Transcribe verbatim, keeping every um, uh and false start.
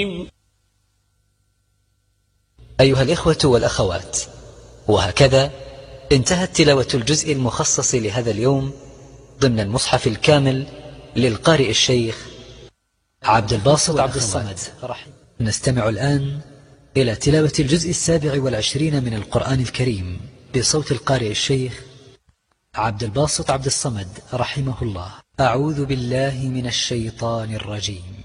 أيها الإخوة والأخوات، وهكذا انتهت تلاوة الجزء المخصص لهذا اليوم ضمن المصحف الكامل للقارئ الشيخ عبد الباسط عبد الصمد. نستمع الآن إلى تلاوة الجزء السابع والعشرين من القرآن الكريم بصوت القارئ الشيخ عبد الباسط عبد الصمد رحمه الله. أعوذ بالله من الشيطان الرجيم.